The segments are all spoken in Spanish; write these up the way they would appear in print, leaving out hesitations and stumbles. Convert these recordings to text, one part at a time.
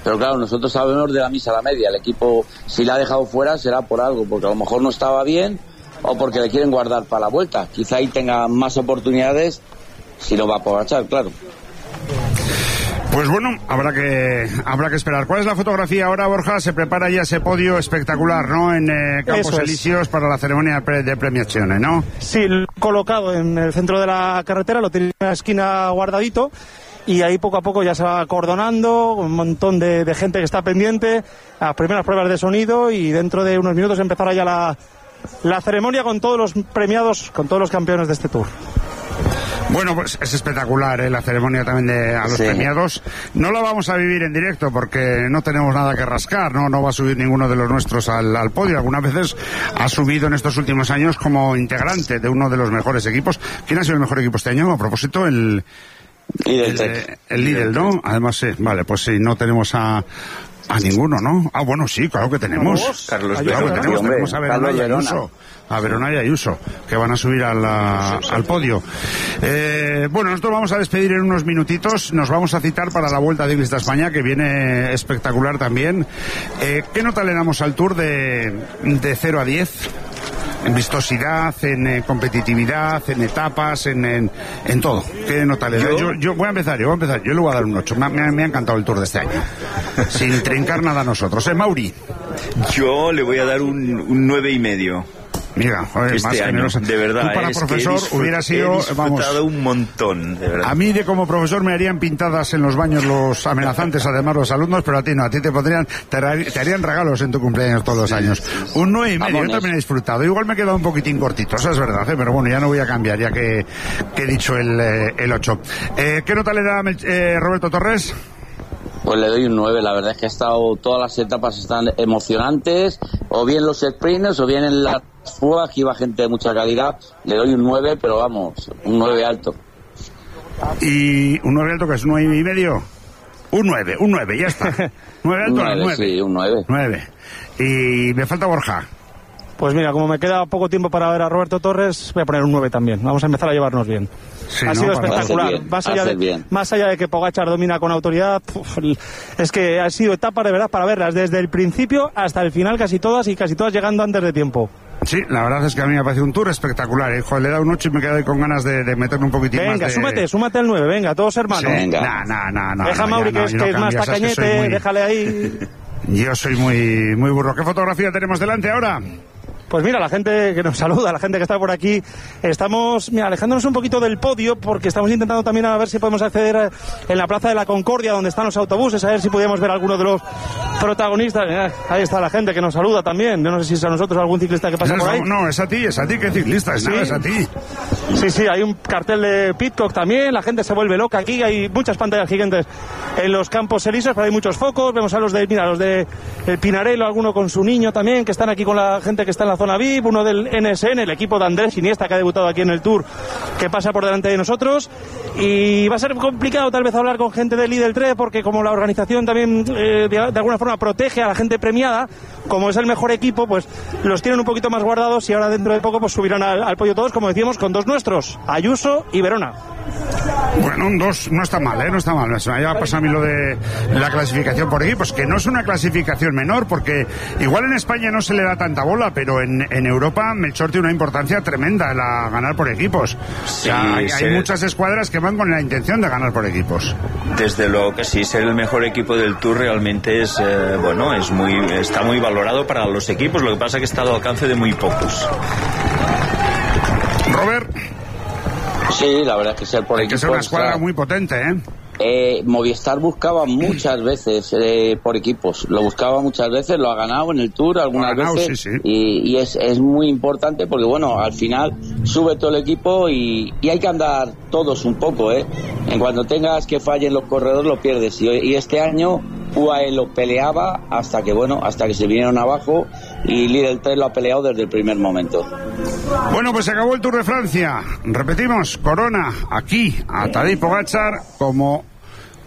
Pero claro, nosotros sabemos de la misa a la media. El equipo, si la ha dejado fuera, será por algo, porque a lo mejor no estaba bien o porque le quieren guardar para la vuelta. Quizá ahí tenga más oportunidades si lo va a aprovechar, claro. Pues bueno, habrá que esperar. ¿Cuál es la fotografía ahora, Borja? Se prepara ya ese podio espectacular, ¿no? En Campos Elíseos para la ceremonia de premiaciones, ¿no? Sí, colocado en el centro de la carretera, lo tiene en la esquina guardadito. Y ahí poco a poco ya se va acordonando, un montón de gente que está pendiente, las primeras pruebas de sonido, y dentro de unos minutos empezará ya la ceremonia con todos los premiados, con todos los campeones de este Tour. Bueno, pues es espectacular, la ceremonia también a los premiados. No la vamos a vivir en directo porque no tenemos nada que rascar, no va a subir ninguno de los nuestros al podio. Algunas veces ha subido en estos últimos años como integrante de uno de los mejores equipos. ¿Quién ha sido el mejor equipo este año? A propósito, el Lidl, ¿no? Además, sí, vale, pues sí, no tenemos a ninguno, ¿no? Ah, bueno, sí, claro que tenemos. Carlos Verona. Verona. Tenemos a Verona y Ayuso. A Verona y Ayuso, que van a subir al podio. Bueno, nosotros vamos a despedir en unos minutitos. Nos vamos a citar para la Vuelta Ciclista a España, que viene espectacular también. ¿Qué nota le damos al Tour de 0 a 10? En vistosidad, en competitividad, en etapas, en todo. ¿Qué nota le da? Yo voy a empezar. Yo le voy a dar un 8. Me ha encantado el Tour de este año. Sin trincar nada a nosotros. Mauri. Yo le voy a dar un 9,5. Mira, joder, este más año, generosa. de verdad, tú para profesor hubiera sido, he disfrutado un montón, de verdad. A mí como profesor me harían pintadas en los baños los amenazantes, además los alumnos, pero a ti no, a ti te harían regalos en tu cumpleaños todos los años. Un 9,5, yo también he disfrutado. Igual me he quedado un poquitín cortito, eso es verdad, pero bueno, ya no voy a cambiar, ya que he dicho el 8. ¿Qué nota le da Roberto Torres? Pues le doy un 9, la verdad es que todas las etapas están emocionantes, o bien los sprints, o bien en las fugas, que iba gente de mucha calidad. Le doy un 9, pero vamos, un 9 alto. ¿Y un 9 alto que es 9,5? Un 9, ya está. 9 alto, 9. Sí, un 9. 9. Y me falta Borja. Pues mira, como me queda poco tiempo para ver a Roberto Torres, voy a poner un 9 también. Vamos a empezar a llevarnos bien. Sí, ha sido espectacular. Más allá de que Pogačar domina con autoridad, es que ha sido etapa de verdad para verlas desde el principio hasta el final, casi todas llegando antes de tiempo. Sí, la verdad es que a mí me ha parecido un Tour espectacular. Joder, le he dado un 8 y me quedé con ganas de meterme un poquitín más. Venga, súmate al 9, venga, todos hermanos. Sí, venga. No. Deja a Mauri, que es más tacañete, déjale ahí. Yo soy muy burro. ¿Qué fotografía tenemos delante ahora? Pues mira, la gente que nos saluda, la gente que está por aquí, estamos alejándonos un poquito del podio porque estamos intentando también a ver si podemos acceder en la Plaza de la Concordia, donde están los autobuses, a ver si podemos ver a alguno de los protagonistas. Ahí está la gente que nos saluda también. Yo no sé si es a nosotros o algún ciclista que pasa por ahí. No, es a ti, que ciclista, ¿sí? Es a ti. Sí, hay un cartel de Pidcock también, la gente se vuelve loca aquí, hay muchas pantallas gigantes en los Campos Elíseos, pero hay muchos focos, vemos a los de el Pinarello, alguno con su niño también, que están aquí con la gente que está en la zona VIP, uno del NSN, el equipo de Andrés Iniesta, que ha debutado aquí en el Tour, que pasa por delante de nosotros, y va a ser complicado tal vez hablar con gente del Lidl 3, porque como la organización también de alguna forma protege a la gente premiada, como es el mejor equipo, pues los tienen un poquito más guardados, y ahora dentro de poco pues subirán al podio todos, como decíamos, con dos nuestros, Ayuso y Verona. Bueno, un 2 no está mal, no está mal. Se me ha pasado a mí lo de la clasificación por equipos, que no es una clasificación menor, porque igual en España no se le da tanta bola, pero en Europa Melchor tiene una importancia tremenda la ganar por equipos. Sí, hay muchas escuadras que van con la intención de ganar por equipos. Desde luego que sí, ser el mejor equipo del Tour realmente es está muy valorado para los equipos, lo que pasa es que está al alcance de muy pocos. Robert. Sí, la verdad es que ser por equipos... Hay que ser una escuadra muy potente, Movistar buscaba muchas veces por equipos, lo buscaba muchas veces, lo ha ganado en el Tour algunas veces, sí. Y es muy importante porque bueno, al final sube todo el equipo y hay que andar todos un poco, en cuanto tengas que fallen los corredores lo pierdes, y este año UAE lo peleaba hasta que se vinieron abajo, y Lidl 3 lo ha peleado desde el primer momento. Bueno, pues se acabó el Tour de Francia. Repetimos, corona aquí a Tadej Pogačar como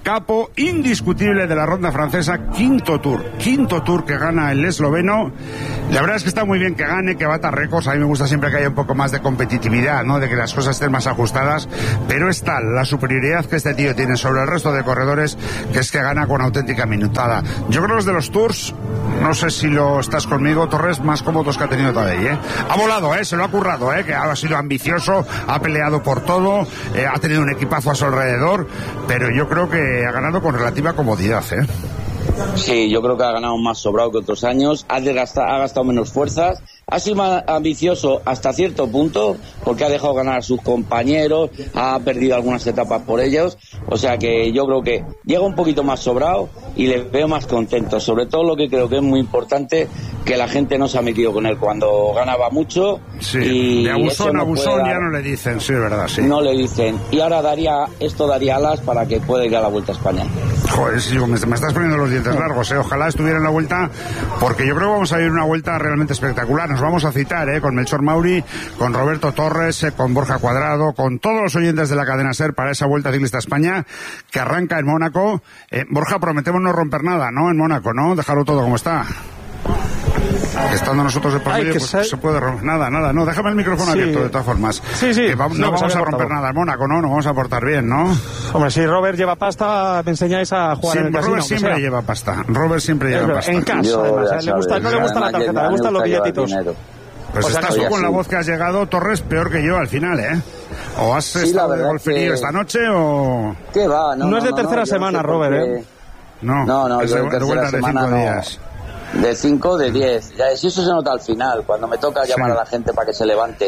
capo indiscutible de la ronda francesa, quinto tour que gana el esloveno. La verdad es que está muy bien que gane, que bata récords. A mí me gusta siempre que haya un poco más de competitividad, ¿no? De que las cosas estén más ajustadas, pero es tal la superioridad que este tío tiene sobre el resto de corredores, que es que gana con auténtica minutada. Yo creo que los de los tours, no sé si lo estás conmigo, Torres, más cómodos que ha tenido Tadej, ¿eh? Ha volado, se lo ha currado, que ha sido ambicioso, ha peleado por todo, ha tenido un equipazo a su alrededor, pero yo creo que ha ganado con relativa comodidad, Sí, yo creo que ha ganado más sobrado que otros años, ha gastado menos fuerzas, ha sido más ambicioso hasta cierto punto, porque ha dejado ganar a sus compañeros, ha perdido algunas etapas por ellos, o sea que yo creo que llega un poquito más sobrado y le veo más contento, sobre todo lo que creo que es muy importante, que la gente no se ha metido con él cuando ganaba mucho. Sí, y de abusón a abusón ya no le dicen, sí, es verdad, sí. No le dicen, y ahora daría alas para que pueda ir a la Vuelta a España. Joder, sí, me estás poniendo los dientes largos, ojalá estuviera en la Vuelta, porque yo creo que vamos a ir una Vuelta realmente espectacular. Nos vamos a citar, con Melchor Mauri, con Roberto Torres, con Borja Cuadrado, con todos los oyentes de la cadena SER para esa Vuelta Ciclista a España que arranca en Mónaco. Borja, prometemos no romper nada, ¿no? En Mónaco, ¿no? Dejarlo todo como está. Estando nosotros de por medio, pues se puede romper. Nada, no, déjame el micrófono abierto de todas formas. Sí. No vamos a romper nada en Mónaco, ¿no? Nos vamos a portar bien, ¿no? Hombre, si Robert lleva pasta, me enseñáis a jugar en el casino. Robert siempre lleva pasta. En casa, además. No le gusta la tarjeta, le gustan los billetitos. Pues estás tú con la voz que has llegado, Torres, peor que yo al final, ¿O has estado de golferío esta noche o...? ¿Qué va? No es de tercera semana, Robert, No, es de vuelta de 5 días. De 5, de 10. Si eso se nota al final, cuando me toca llamar a la gente para que se levante.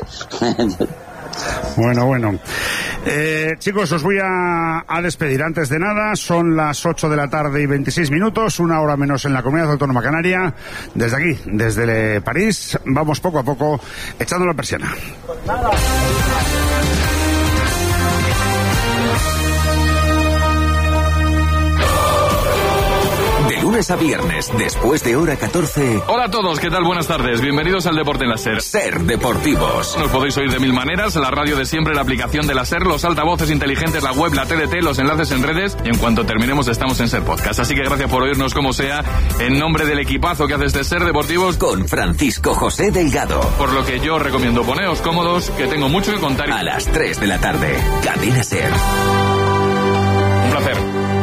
Bueno. Chicos, os voy a despedir. Antes de nada, son las 8 de la tarde y 26 minutos, una hora menos en la Comunidad Autónoma Canaria. Desde aquí, desde París, vamos poco a poco echando la persiana. Lunes a viernes, después de hora 14. Hola a todos, ¿qué tal? Buenas tardes. Bienvenidos al Deporte en la SER. SER Deportivos. Nos podéis oír de mil maneras, la radio de siempre, la aplicación de la SER, los altavoces inteligentes, la web, la TDT, los enlaces en redes, y en cuanto terminemos estamos en SER Podcast. Así que gracias por oírnos como sea, en nombre del equipazo que hace este SER Deportivos. Con Francisco José Delgado. Por lo que yo recomiendo poneos cómodos, que tengo mucho que contar. A las 3 de la tarde, Cadena SER. Un placer.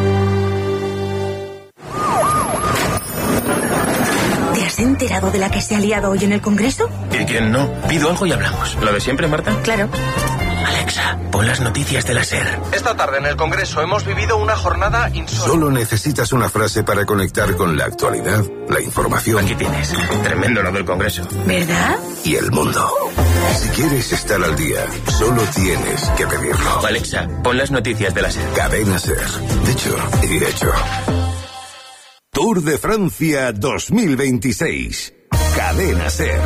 ¿Te has enterado de la que se ha liado hoy en el Congreso? ¿Y quién no? Pido algo y hablamos. ¿Lo de siempre, Marta? Claro. Alexa, pon las noticias de la SER. Esta tarde en el Congreso hemos vivido una jornada insólita. Solo necesitas una frase para conectar con la actualidad, la información. Aquí tienes. Tremendo lo del Congreso. ¿Verdad? Y el mundo. Si quieres estar al día, solo tienes que pedirlo. Alexa, pon las noticias de la SER. Cadena SER. Dicho y hecho. Tour de Francia 2026. Cadena SER.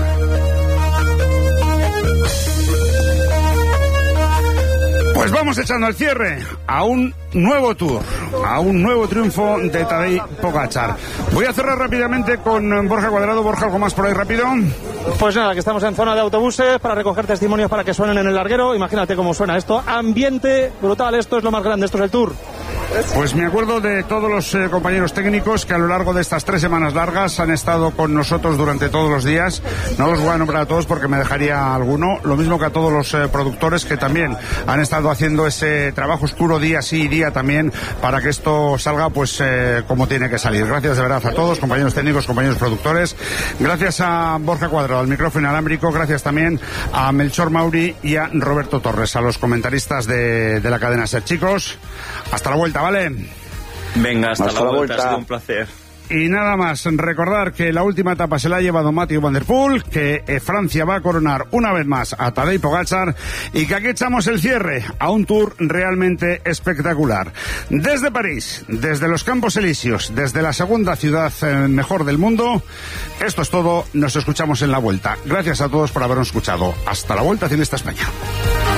Pues vamos echando el cierre a un nuevo tour, a un nuevo triunfo de Tadej Pogačar. Voy a cerrar rápidamente con Borja Cuadrado. Borja, ¿algo más por ahí rápido? Pues nada, que estamos en zona de autobuses para recoger testimonios para que suenen en el larguero. Imagínate cómo suena esto. Ambiente brutal, esto es lo más grande, esto es el tour. Pues me acuerdo de todos los compañeros técnicos que a lo largo de estas 3 semanas largas han estado con nosotros durante todos los días. No los voy a nombrar a todos porque me dejaría alguno. Lo mismo que a todos los productores que también han estado haciendo ese trabajo oscuro día sí y día también para que esto salga pues como tiene que salir. Gracias de verdad a todos, compañeros técnicos, compañeros productores. Gracias a Borja Cuadrado, al micrófono inalámbrico. Gracias también a Melchor Mauri y a Roberto Torres, a los comentaristas de la cadena SER. Chicos, hasta la vuelta, ¿vale? Venga, hasta la vuelta, ha sido un placer. Y nada más, recordar que la última etapa se la ha llevado Mathieu Van Der Poel, que Francia va a coronar una vez más a Tadej Pogačar y que aquí echamos el cierre a un tour realmente espectacular. Desde París, desde los Campos Elíseos, desde la segunda ciudad mejor del mundo, esto es todo, nos escuchamos en la vuelta. Gracias a todos por habernos escuchado. Hasta la vuelta, Ciclista España.